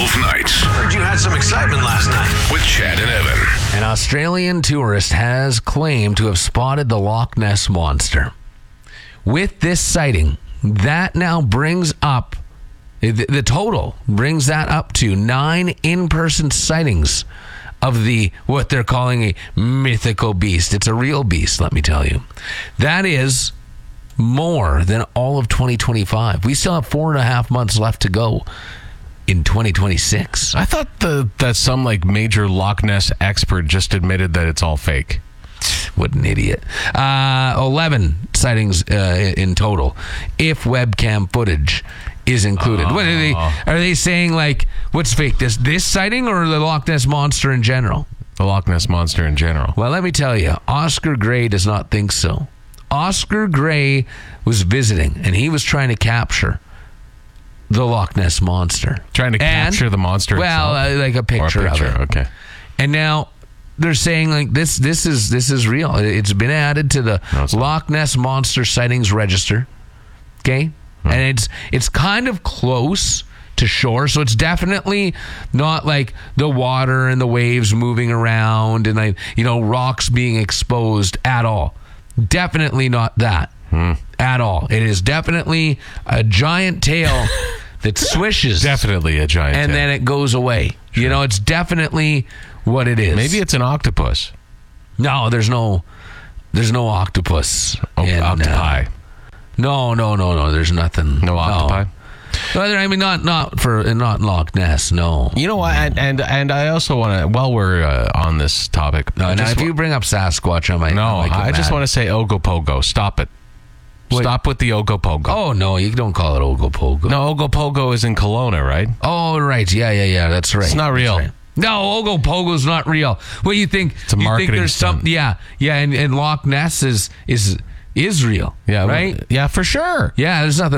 Wolf Nights. Heard you had some excitement last night. With Chad and Evan. An Australian tourist has claimed to have spotted the Loch Ness Monster. With this sighting, that now brings up, the total brings that up to 9 in-person sightings of what they're calling a mythical beast. It's a real beast, let me tell you. That is more than all of 2025. We still have 4.5 months left to go in 2026. I thought that some major Loch Ness expert just admitted that it's all fake. What an idiot. 11 sightings in total, if webcam footage is included. What are they saying? What's fake? This sighting or the Loch Ness Monster in general? The Loch Ness Monster in general. Well, let me tell you, Oscar Gray does not think so. Oscar Gray was visiting, and he was trying to capture the Loch Ness Monster. Trying to capture the monster itself? Well, like a picture of it. Okay. And now they're saying this is real. It's been added to the Loch Ness Monster Sightings Register. Okay? And it's kind of close to shore, so it's definitely not like the water and the waves moving around and rocks being exposed at all. Definitely not that at all. It is definitely a giant tail that swishes. Definitely a giant tail. And then it goes away. Sure. It's definitely what it is. Maybe it's an octopus. No, there's no octopus. Octopi. No. There's nothing. No octopi. No, I mean, not Loch Ness. No. You know what? And I also want to. While we're on this topic, now if you bring up Sasquatch, I just want to say Ogopogo. Stop it. Wait. Stop with the Ogopogo. Oh no, you don't call it Ogopogo. No, Ogopogo is in Kelowna, right? Oh right, yeah. That's right. It's not real. Right. No, Ogopogo's not real. What do you think? It's a marketing stunt. Yeah, and Loch Ness is real. Yeah, right. Yeah, for sure. Yeah, there's nothing